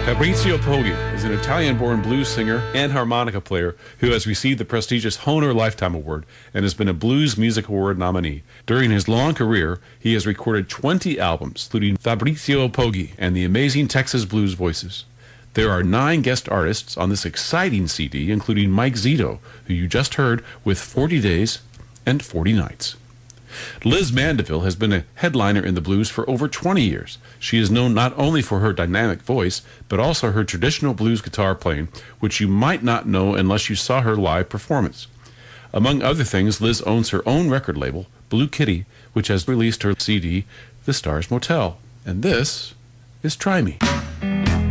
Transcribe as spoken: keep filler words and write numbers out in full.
Fabrizio Poggi is an Italian-born blues singer and harmonica player who has received the prestigious Hohner Lifetime Award and has been a Blues Music Award nominee. During his long career, he has recorded twenty albums, including Fabrizio Poggi and the Amazing Texas Blues Voices. There are nine guest artists on this exciting C D, including Mike Zito, who you just heard with forty days and forty nights. Liz Mandeville has been a headliner in the blues for over twenty years. She is known not only for her dynamic voice, but also her traditional blues guitar playing, which you might not know unless you saw her live performance. Among other things, Liz owns her own record label, Blue Kitty, which has released her C D, The Stars Motel. And this is Try Me.